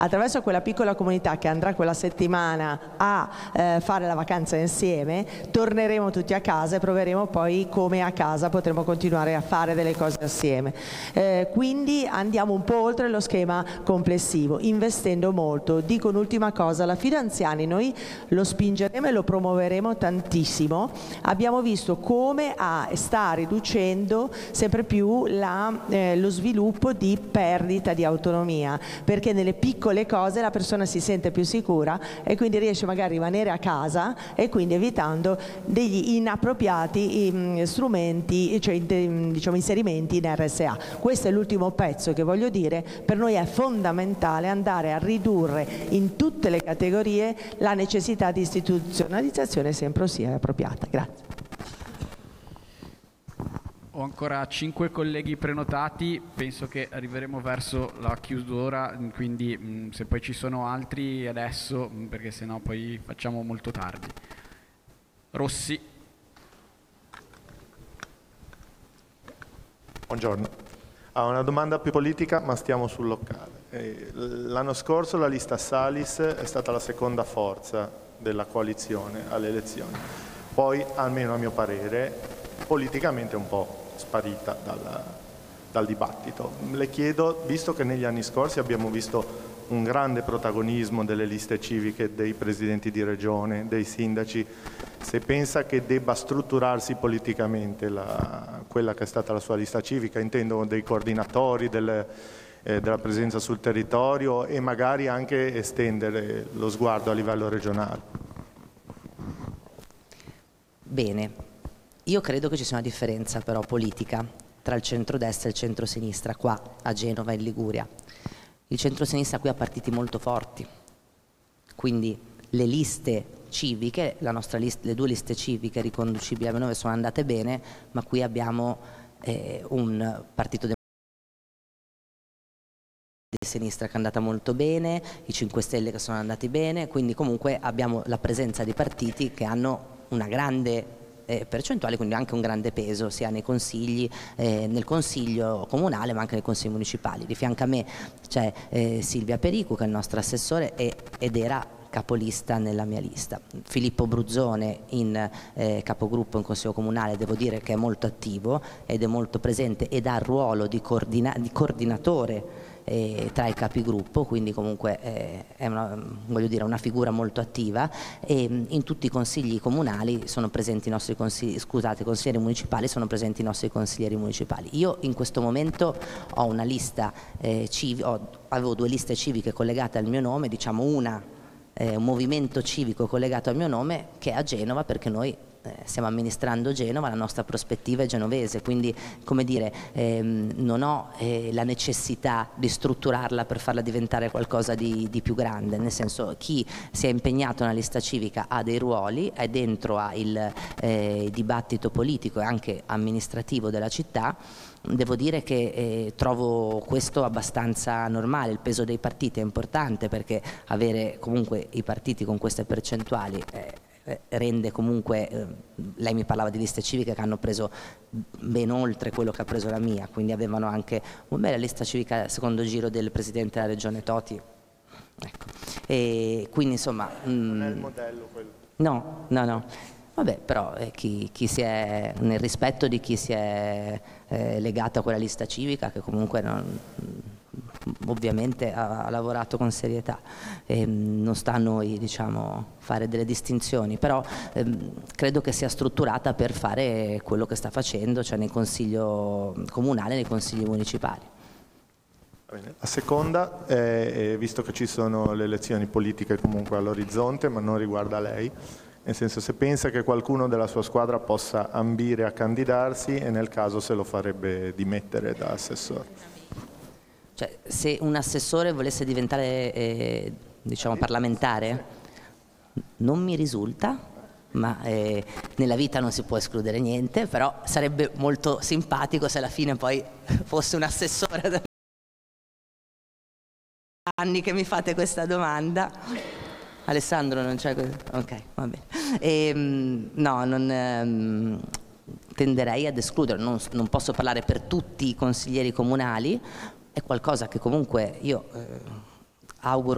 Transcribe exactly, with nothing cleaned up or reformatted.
attraverso quella piccola comunità che andrà quella settimana a eh, fare la vacanza insieme, torneremo tutti a casa e proveremo poi come a casa potremo continuare a fare delle cose assieme. Eh, quindi andiamo un po' oltre lo schema complessivo, investendo molto. Dico un'ultima cosa, la Fido Anziani noi lo spingeremo e lo promuoveremo tantissimo. Abbiamo visto come a, sta riducendo sempre più la, eh, lo sviluppo di perdita di autonomia, perché nelle piccole le cose la persona si sente più sicura e quindi riesce magari a rimanere a casa e quindi evitando degli inappropriati um, strumenti, cioè diciamo inserimenti in R S A. Questo è l'ultimo pezzo che voglio dire, per noi è fondamentale andare a ridurre in tutte le categorie la necessità di istituzionalizzazione sempre sia appropriata. Grazie. Ho ancora cinque colleghi prenotati, penso che arriveremo verso la chiusura, quindi mh, se poi ci sono altri adesso, mh, perché sennò poi facciamo molto tardi. Rossi. Buongiorno. Ho una domanda più politica, ma stiamo sul locale. Eh, l'anno scorso la lista Salis è stata la seconda forza della coalizione alle elezioni. Poi, almeno a mio parere, politicamente un po' sparita dal, dal dibattito. Le chiedo, visto che negli anni scorsi abbiamo visto un grande protagonismo delle liste civiche, dei presidenti di regione, dei sindaci, se pensa che debba strutturarsi politicamente la, quella che è stata la sua lista civica, intendo dei coordinatori, del, eh, della presenza sul territorio e magari anche estendere lo sguardo a livello regionale. Bene. Io credo che ci sia una differenza però politica tra il centrodestra e il centrosinistra qua a Genova in Liguria. Il centrosinistra qui ha partiti molto forti, quindi le liste civiche, la nostra lista, le due liste civiche riconducibili a Genova sono andate bene, ma qui abbiamo eh, un partito di sinistra che è andata molto bene, i cinque Stelle che sono andati bene, quindi comunque abbiamo la presenza di partiti che hanno una grande Eh, percentuale, quindi anche un grande peso sia nei consigli, eh, nel consiglio comunale ma anche nei consigli municipali. Di fianco a me c'è eh, Silvia Pericu che è il nostro assessore e, ed era capolista nella mia lista. Filippo Bruzzone in eh, capogruppo in consiglio comunale, devo dire che è molto attivo ed è molto presente ed ha il ruolo di, coordina di coordinatore Eh, tra i capigruppo, quindi comunque eh, è una, voglio dire, una figura molto attiva e mh, in tutti i consigli comunali sono presenti i nostri consigli, scusate, consiglieri municipali, sono presenti i nostri consiglieri municipali. Io in questo momento ho una lista eh, civica, avevo due liste civiche collegate al mio nome, diciamo una eh, un movimento civico collegato al mio nome che è a Genova, perché noi Eh, stiamo amministrando Genova, la nostra prospettiva è genovese, quindi come dire ehm, non ho eh, la necessità di strutturarla per farla diventare qualcosa di, di più grande, nel senso chi si è impegnato nella lista civica ha dei ruoli, è dentro al eh, dibattito politico e anche amministrativo della città. Devo dire che eh, trovo questo abbastanza normale, il peso dei partiti è importante perché avere comunque i partiti con queste percentuali eh, rende comunque, eh, lei mi parlava di liste civiche che hanno preso ben oltre quello che ha preso la mia, quindi avevano anche una bella lista civica secondo giro del Presidente della Regione Toti, ecco. E quindi insomma non è il modello quello. No, no, no. Vabbè, però eh, chi, chi si è, nel rispetto di chi si è eh, legato a quella lista civica, che comunque non, ovviamente ha, ha lavorato con serietà, e non sta a noi, diciamo, fare delle distinzioni, però ehm, credo che sia strutturata per fare quello che sta facendo, cioè nel consiglio comunale e nei consigli municipali. La seconda, è, visto che ci sono le elezioni politiche comunque all'orizzonte, ma non riguarda lei, nel senso, se pensa che qualcuno della sua squadra possa ambire a candidarsi e nel caso se lo farebbe dimettere da assessore. Cioè, se un assessore volesse diventare eh, diciamo parlamentare, non mi risulta, ma eh, nella vita non si può escludere niente, però sarebbe molto simpatico se alla fine poi fosse un assessore. Da anni che mi fate questa domanda. Alessandro non c'è? Ok, va bene. E, no, non ehm, tenderei ad escludere, non, non posso parlare per tutti i consiglieri comunali, è qualcosa che comunque io eh, auguro